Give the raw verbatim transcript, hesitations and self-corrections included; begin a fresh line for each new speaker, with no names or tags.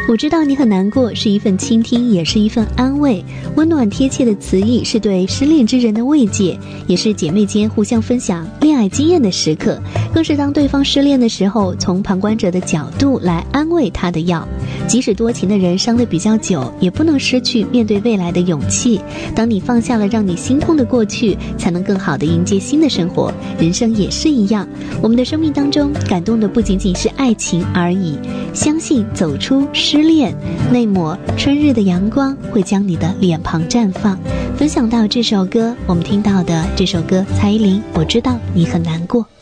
我知道你很难过，是一份倾听，也是一份安慰。温暖贴切的词意是对失恋之人的慰藉，也是姐妹间互相分享恋爱经验的时刻，更是当对方失恋的时候，从旁观者的角度来安慰他的药。即使多情的人伤得比较久，也不能失去面对未来的勇气。当你放下了让你心痛的过去，才能更好地迎接新的生活。人生也是一样，我们的生命当中感动的不仅仅是爱情而已。相信走出失恋，那抹春日的阳光会将你的脸庞绽放。分享到这首歌，我们听到的这首歌，蔡依林，我知道你很难过。